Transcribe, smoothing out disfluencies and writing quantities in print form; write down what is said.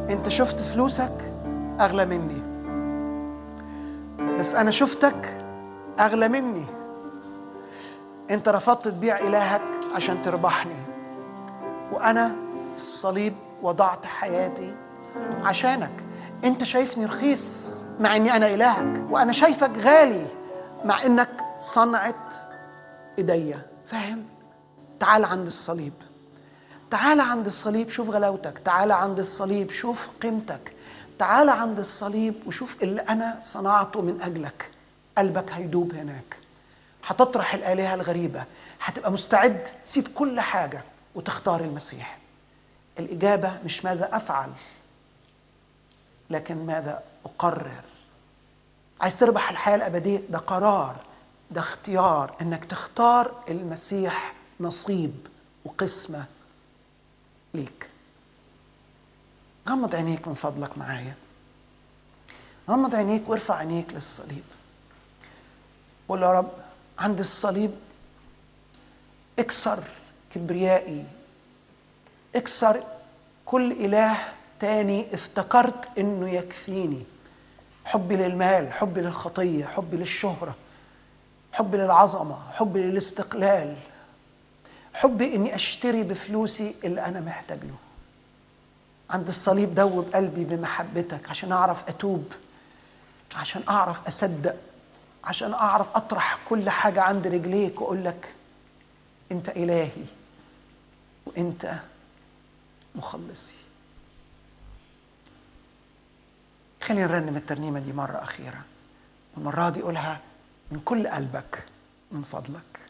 انت شفت فلوسك اغلى مني، بس انا شفتك اغلى مني. انت رفضت تبيع الهك عشان تربحني، وانا في الصليب وضعت حياتي عشانك. انت شايفني رخيص مع اني انا الهك، وانا شايفك غالي مع انك صنعة ايديا. فاهم؟ تعال عند الصليب، تعال عند الصليب شوف غلاوتك، تعال عند الصليب شوف قيمتك، تعال عند الصليب وشوف اللي أنا صنعته من أجلك. قلبك هيدوب هناك، هتطرح الآلهة الغريبة، هتبقى مستعد تسيب كل حاجة وتختار المسيح. الإجابة مش ماذا أفعل، لكن ماذا أقرر. عايز تربح الحياة الأبدية، ده قرار، ده اختيار، إنك تختار المسيح نصيب وقسمة ليك. غمض عينيك من فضلك معايا، غمض عينيك وارفع عينيك للصليب. قول يا رب عند الصليب اكسر كبريائي، اكسر كل إله تاني افتكرت انه يكفيني. حبي للمال، حبي للخطية، حبي للشهرة، حبي للعظمة، حبي للاستقلال، حبي اني اشتري بفلوسي اللي انا محتاج له. عند الصليب دوب قلبي بمحبتك عشان أعرف أتوب، عشان أعرف أصدق، عشان أعرف أطرح كل حاجة عند رجليك وأقول لك أنت إلهي وأنت مخلصي. خلينا نرنم الترنيمة دي مرة أخيرة، والمرة دي قولها من كل قلبك من فضلك.